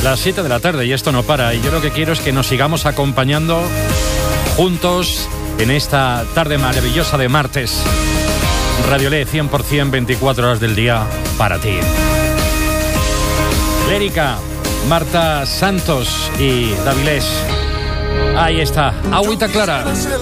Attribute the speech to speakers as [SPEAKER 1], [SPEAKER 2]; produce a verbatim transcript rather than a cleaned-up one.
[SPEAKER 1] Las siete de la tarde y esto no para. Y yo lo que quiero es que nos sigamos acompañando juntos en esta tarde maravillosa de martes. Radiolé cien por ciento, veinticuatro horas del día para ti. Lérica, Marta Santos y Davilés. Ahí está, agüita clara.